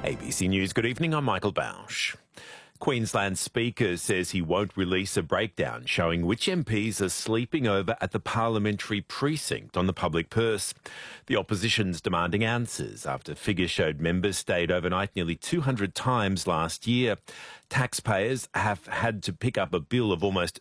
ABC News, good evening, I'm Michael Bausch. Queensland Speaker says he won't release a breakdown showing which MPs are sleeping over at the parliamentary precinct on the public purse. The opposition's demanding answers after figures showed members stayed overnight nearly 200 times last year. Taxpayers have had to pick up a bill of almost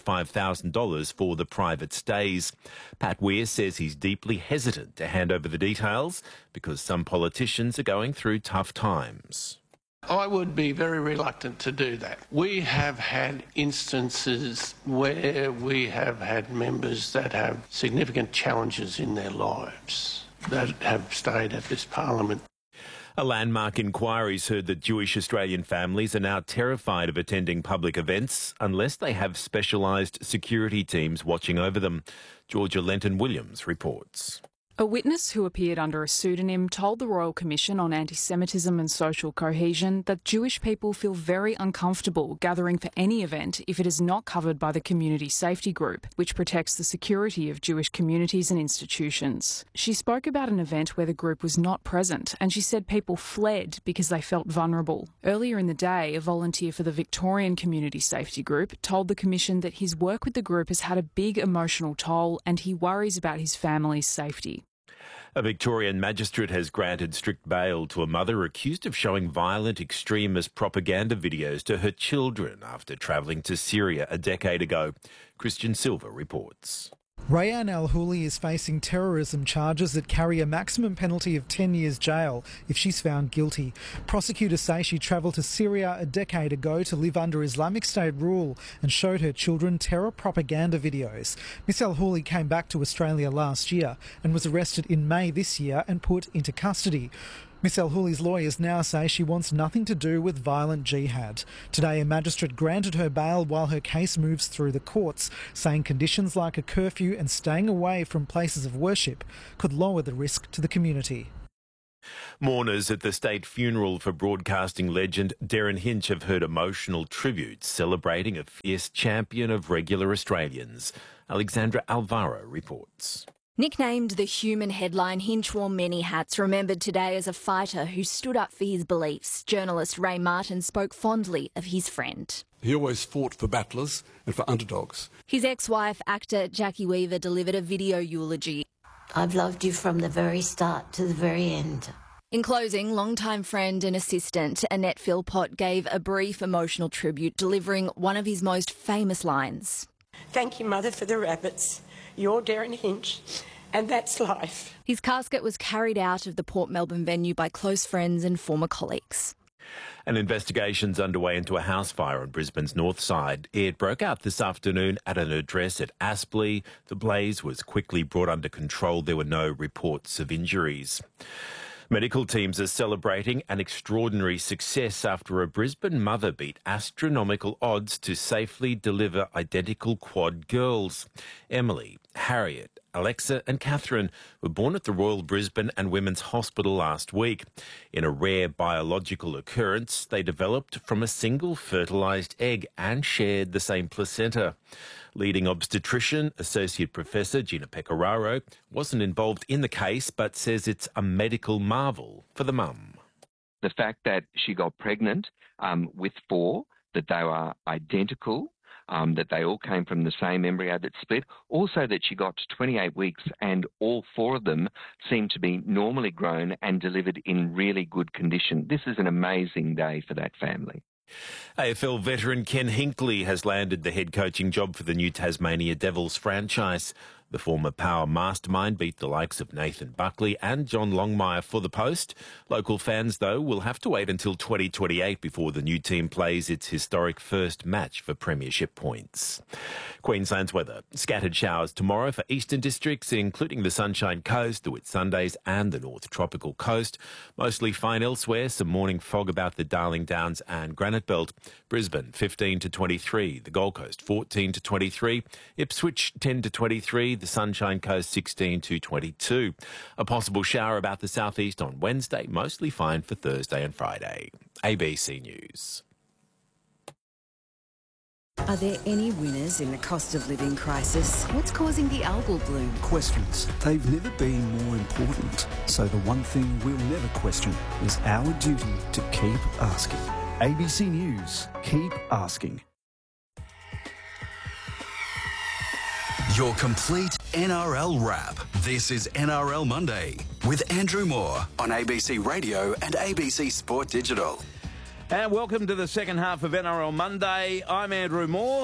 $35,000 for the private stays. Pat Weir says he's deeply hesitant to hand over the details because some politicians are going through tough times. I would be very reluctant to do that. We have had instances where we have had members that have significant challenges in their lives that have stayed at this parliament. A landmark inquiry's heard that Jewish Australian families are now terrified of attending public events unless they have specialised security teams watching over them. Georgia Lenton-Williams reports. A witness who appeared under a pseudonym told the Royal Commission on Anti-Semitism and Social Cohesion that Jewish people feel very uncomfortable gathering for any event if it is not covered by the Community Safety Group, which protects the security of Jewish communities and institutions. She spoke about an event where the group was not present, and she said people fled because they felt vulnerable. Earlier in the day, a volunteer for the Victorian Community Safety Group told the Commission that his work with the group has had a big emotional toll and he worries about his family's safety. A Victorian magistrate has granted strict bail to a mother accused of showing violent extremist propaganda videos to her children after travelling to Syria a decade ago. Christian Silva reports. Rayan Al-Houli is facing terrorism charges that carry a maximum penalty of 10 years jail if she's found guilty. Prosecutors say she travelled to Syria a decade ago to live under Islamic State rule and showed her children terror propaganda videos. Miss Al-Houli came back to Australia last year and was arrested in May this year and put into custody. Miss Al-Houli's lawyers now say she wants nothing to do with violent jihad. Today, a magistrate granted her bail while her case moves through the courts, saying conditions like a curfew and staying away from places of worship could lower the risk to the community. Mourners at the state funeral for broadcasting legend Derryn Hinch have heard emotional tributes celebrating a fierce champion of regular Australians. Alexandra Alvaro reports. Nicknamed the human headline, Hinch wore many hats, remembered today as a fighter who stood up for his beliefs. Journalist Ray Martin spoke fondly of his friend. He always fought for battlers and for underdogs. His ex-wife, actor Jackie Weaver, delivered a video eulogy. I've loved you from the very start to the very end. In closing, longtime friend and assistant Annette Philpott gave a brief emotional tribute, delivering one of his most famous lines. Thank you, Mother, for the rabbits. You're Derryn Hinch, and that's life. His casket was carried out of the Port Melbourne venue by close friends and former colleagues. An investigation's underway into a house fire on Brisbane's north side. It broke out this afternoon at an address at Aspley. The blaze was quickly brought under control. There were no reports of injuries. Medical teams are celebrating an extraordinary success after a Brisbane mother beat astronomical odds to safely deliver identical quad girls. Emily, Harriet, Alexa and Catherine were born at the Royal Brisbane and Women's Hospital last week. In a rare biological occurrence, they developed from a single fertilised egg and shared the same placenta. Leading obstetrician, Associate Professor Gina Pecoraro, wasn't involved in the case but says it's a medical marvel for the mum. The fact that she got pregnant with four, that they were identical, that they all came from the same embryo that split, also that she got to 28 weeks and all four of them seemed to be normally grown and delivered in really good condition. This is an amazing day for that family. AFL veteran Ken Hinkley has landed the head coaching job for the new Tasmania Devils franchise. The former Power mastermind beat the likes of Nathan Buckley and John Longmire for the post. Local fans, though, will have to wait until 2028 before the new team plays its historic first match for premiership points. Queensland's weather. Scattered showers tomorrow for eastern districts, including the Sunshine Coast, the Whitsundays and the North Tropical Coast. Mostly fine elsewhere. Some morning fog about the Darling Downs and Granite Belt. Brisbane 15 to 23. The Gold Coast 14 to 23. Ipswich 10 to 23. The Sunshine Coast 16 to 22. A possible shower about the southeast on Wednesday, mostly fine for Thursday and Friday. ABC News. Are there any winners in the cost of living crisis? What's causing the algal bloom? Questions. They've never been more important. So the one thing we'll never question is our duty to keep asking. ABC News. Keep asking. Your complete NRL wrap. This is NRL Monday with Andrew Moore on ABC Radio and ABC Sport Digital. And welcome to the second half of NRL Monday. I'm Andrew Moore.